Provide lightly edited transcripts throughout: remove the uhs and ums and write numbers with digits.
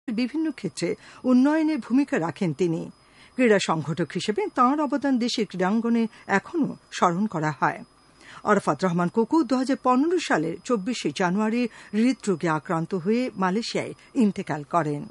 বিভিন্ন ক্ষেত্রে উন্নয়নে ভূমিকা রাখেন তিনি। ক্রীড়া সংগঠক হিসেবে তাঁর অবদান দেশের ক্রীড়াঙ্গনে এখনও স্মরণ করা হয়। আরাফাত রহমান কোকো 2015 সালের 24 জানুয়ারি হৃদরোগে আক্রান্ত হয়ে মালয়েশিয়ায় ইন্তেকাল করেন।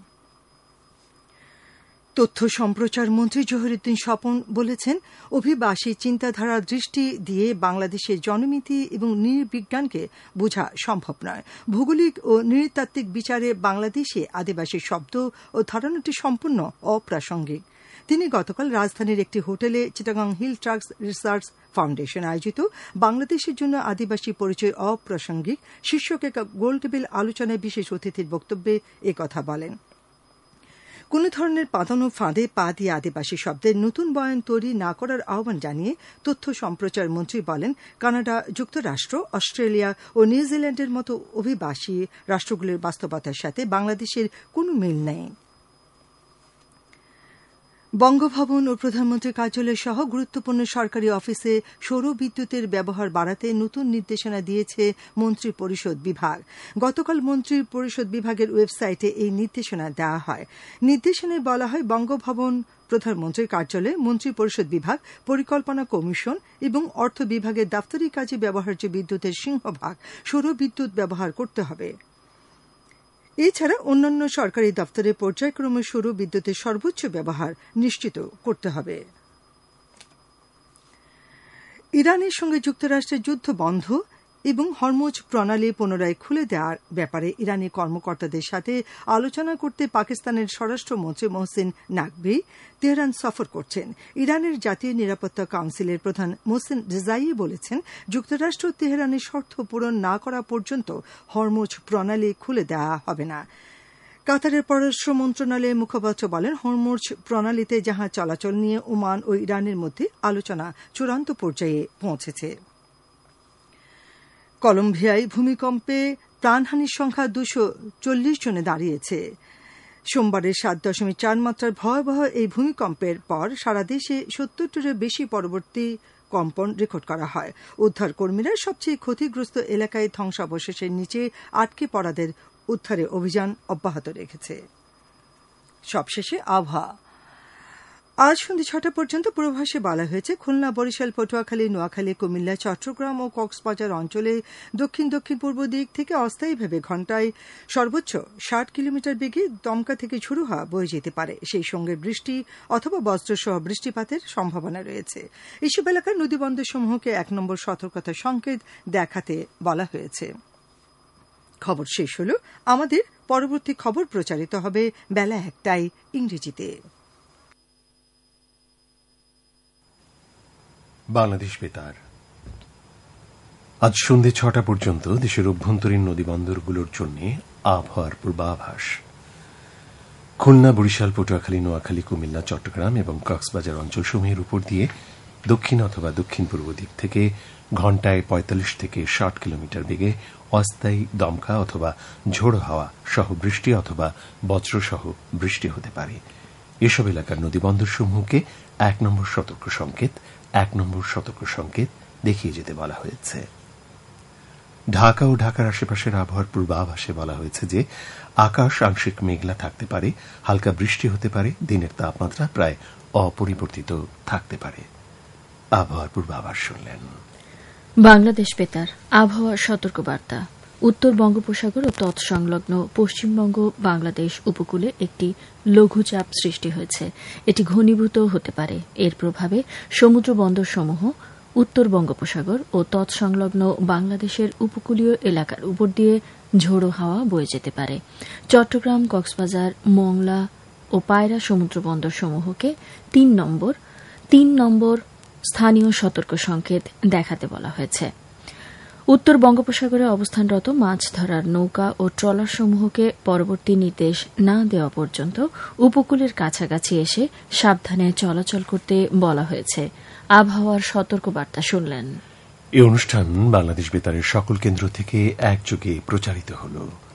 তথ্য সম্প্রচার মন্ত্রী জহিরুদ্দিন স্বপন বলেছেন, অভিবাসী চিন্তাধারার দৃষ্টি দিয়ে বাংলাদেশের জনমিতি এবং নৃবিজ্ঞানকে বোঝা সম্ভব নয়। ভৌগোলিক ও নৃতাত্ত্বিক বিচারে বাংলাদেশে আদিবাসী শব্দ ও ধারণাটি সম্পূর্ণ অপ্রাসঙ্গিক। তিনি গতকাল রাজধানীর একটি হোটেলে Chittagong hill tracks research foundation আয়োজিত বাংলাদেশের জন্য আদিবাসী পরিচয় অপ্রাসঙ্গিক শীর্ষক এক গোলটেবিল আলোচনায় বিশেষ অতিথির বক্তব্যে একথা বলেন। কোন ধরনের পাতানো ফাঁদে পা দিয়ে আদিবাসী শব্দের নতুন বয়ান তৈরি না করার আহ্বান জানিয়ে তথ্য সম্প্রচার মন্ত্রী বলেন, কানাডা, যুক্তরাষ্ট্র, অস্ট্রেলিয়া ও নিউজিল্যান্ডের মতো অভিবাসী রাষ্ট্রগুলির বাস্তবতার সাথে বাংলাদেশের কোনো মিল নেই। বঙ্গভবন ও প্রধানমন্ত্রীর কার্যালয় সহ গুরুত্বপূর্ণ সরকারি অফিসে সৌর বিদ্যুতের ব্যবহার বাড়াতে নতুন নির্দেশনা দিয়েছে মন্ত্রী পরিষদ বিভাগ। গতকাল মন্ত্রী পরিষদ বিভাগের ওয়েবসাইটে এই নির্দেশনা দেওয়া হয়। নির্দেশনায় বলা হয়, বঙ্গভবন, প্রধানমন্ত্রীর কার্যালয়, মন্ত্রী পরিষদ বিভাগ, পরিকল্পনা কমিশন এবং অর্থ বিভাগের দাপ্তরিক কাজে ব্যবহার্য বিদ্যুতের সিংহভাগ সৌর বিদ্যুৎ ব্যবহার করতে হবে। এছাড়া অন্যান্য সরকারি দপ্তরে পর্যায়ক্রমে সৌর বিদ্যুতের সর্বোচ্চ ব্যবহার নিশ্চিত করতে হবে। ইরানের সঙ্গে যুক্তরাষ্ট্রের যুদ্ধ বন্ধ এবং হরমুজ প্রণালী পুনরায় খুলে দেওয়ার ব্যাপারে ইরানি কর্মকর্তাদের সাথে আলোচনা করতে পাকিস্তানের স্বরাষ্ট্রমন্ত্রী মোহসিন নাকভি তেহরান সফর করছেন। ইরানের জাতীয় নিরাপত্তা কাউন্সিলের প্রধান মোহসিন রেজাই বলেছেন, যুক্তরাষ্ট্র তেহরানের শর্ত পূরণ না করা পর্যন্ত হরমুজ প্রণালী খুলে দেওয়া হবে না। কাতারের পররাষ্ট্র মন্ত্রণালয়ের মুখপাত্র বলেন, হরমুজ প্রণালীতে জাহাজ চলাচল নিয়ে ওমান ও ইরানের মধ্যে আলোচনা চূড়ান্ত পর্যায়ে পৌঁছেছে। কলম্বিয়ায় ভূমিকম্পে প্রাণহানির সংখ্যা 240 জনে দাঁড়িয়েছে। সোমবারের 7.4 মাত্রার ভয়াবহ এই ভূমিকম্পের পর সারা দেশে 70টিরও বেশি পরবর্তী কম্পন রেকর্ড করা হয়। উদ্ধারকর্মীরা সবচেয়ে ক্ষতিগ্রস্ত এলাকায় ধ্বংসাবশেষের নিচে আটকে পড়াদের উদ্ধারে অভিযান অব্যাহত রেখেছে। সবশেষে আবহাওয়া। আজ সন্ধ্যে 6টা পর্যন্ত পূর্বাভাসে বলা হয়েছে, খুলনা, বরিশাল, পটুয়াখালী, নোয়াখালী, কুমিল্লা, চট্টগ্রাম ও কক্সবাজার অঞ্চলে দক্ষিণ দক্ষিণ পূর্ব দিক থেকে অস্থায়ীভাবে ঘণ্টায় সর্বোচ্চ 60 কিলোমিটার বেগে দমকা থেকে ঝোড়ো হাওয়া বয়ে যেতে পারে। সেই সঙ্গে বৃষ্টি অথবা বজ্রসহ বৃষ্টিপাতের সম্ভাবনা রয়েছে। এসব এলাকার নদীবন্দরসমূহকে 1 নম্বর সতর্কতা সংকেত দেখাতে বলা হয়েছে। খবর শেষ হল। আমাদের পরবর্তী খবর প্রচারিত হবে বেলা 1টায় ইংরেজিতে। বাংলাদেশ বেতার আজ সন্ধ্যে 6টা পর্যন্ত দেশের অভ্যন্তরীণ নদীবন্দরগুলোর জন্য আবহাওয়ার পূর্বাভাস। খুলনা, বরিশাল, পটুয়াখালী, নোয়াখালী, কুমিল্লা, চট্টগ্রাম এবং কক্সবাজার অঞ্চলসমূহের উপর দিয়ে দক্ষিণ অথবা দক্ষিণ পূর্ব দিক থেকে ঘণ্টায় 45 থেকে 60 কিলোমিটার বেগে অস্থায়ী দমকা অথবা ঝোড়ো হাওয়া সহ বৃষ্টি অথবা বজ্রসহ বৃষ্টি হতে পারে। এসব এলাকার নদীবন্দরসমূহকে 1 নম্বর সতর্ক সংকেত দেখিয়ে যেতে বলা হয়েছে। ঢাকা ও ঢাকার আশেপাশের আবহাওয়ার পূর্বাভাসে বলা হয়েছে যে আকাশ আংশিক মেঘলা থাকতে পারে, হালকা বৃষ্টি হতে পারে, দিনের তাপমাত্রা প্রায় অপরিবর্তিত থাকতে পারে। আবহাওয়ার পূর্বাভাস শুনলেন। বাংলাদেশ বেতার আবহাওয়া সতর্কবার্তা। উত্তর বঙ্গোপসাগর ও তৎসংলগ্ন পশ্চিমবঙ্গ বাংলাদেশ উপকূলে একটি লঘুচাপ সৃষ্টি হয়েছে। এটি ঘনীভূত হতে পারে। এর প্রভাবে সমুদ্র বন্দরসমূহ উত্তর বঙ্গোপসাগর ও তৎসংলগ্ন বাংলাদেশের উপকূলীয় এলাকার উপর দিয়ে ঝোড়ো হাওয়া বয়ে যেতে পারে। চট্টগ্রাম, কক্সবাজার, মংলা ও পায়রা সমুদ্র বন্দরসমূহকে 3 নম্বর স্থানীয় সতর্ক সংকেত দেখাতে বলা হয়েছে। উত্তর বঙ্গোপসাগরে অবস্থানরত মাছ ধরার নৌকা ও ট্রলারসমূহকে পরবর্তী নির্দেশ না দেওয়া পর্যন্ত উপকূলের কাছাকাছি এসে সাবধানে চলাচল করতে বলা হয়েছে। আবহাওয়ার সতর্কবার্তা শুনলেন। এই অনুষ্ঠান বাংলাদেশ বেতারের সকল কেন্দ্র থেকে একযোগে প্রচারিত হল।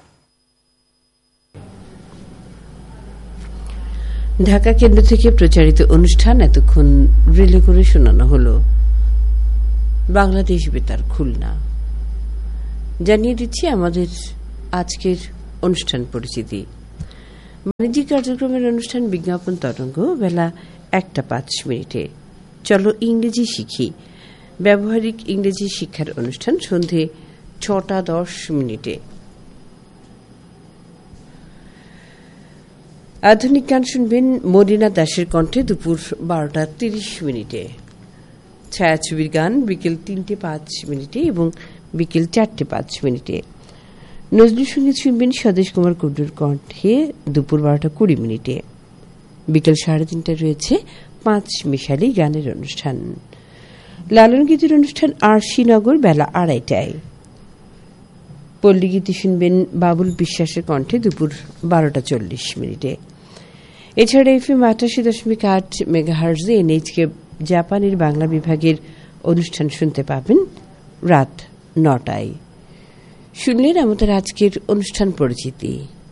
ঢাকা কেন্দ্র থেকে প্রচারিত অনুষ্ঠান এতক্ষণ রিলে করে শোনানো হল। বাংলাদেশ বেতার খুলনা। জানিয়ে দিচ্ছি আমাদের আজকের অনুষ্ঠান পরিচিতি। বাণিজ্যিক কার্যক্রমের অনুষ্ঠান বিজ্ঞাপন তরঙ্গ বেলা 1:05। চলো ইংরেজি শিখি, ব্যবহারিক ইংরেজি শিক্ষার অনুষ্ঠান সন্ধে 6:10। আধুনিক গান শুনবেন মরিনা দাসের কণ্ঠে দুপুর 12:30। ছায়াছবির গান বিকেল 3:05 এবং বিকেল 4:05। নজরুল সঙ্গীত শুনবেন স্বদেশ কুমার কুণ্ডুর কণ্ঠে দুপুর 12:20। বিকেল 3:30 রয়েছে 5 মিশালি গানের অনুষ্ঠান। লালন গীতির অনুষ্ঠান আরশিনগর বেলা 2:30। পল্লীগীতি শুনবেন বাবুল বিশ্বাসের কণ্ঠে দুপুর 12:40। এছাড়া FM 88.8 মেগাহার্জে NHK জাপানের বাংলা বিভাগের অনুষ্ঠান শুনতে পাবেন রাত 9টায়। শুনলেন আমাদের আজকের অনুষ্ঠান পরিচিতি।